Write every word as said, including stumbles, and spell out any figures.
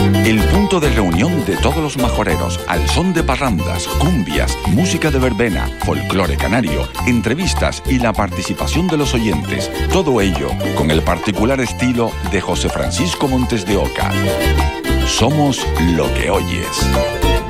El punto de reunión de todos los majoreros, al son de parrandas, cumbias, música de verbena, folclore canario, entrevistas y la participación de los oyentes. Todo ello con el particular estilo de José Francisco Montes de Oca. Somos lo que oyes.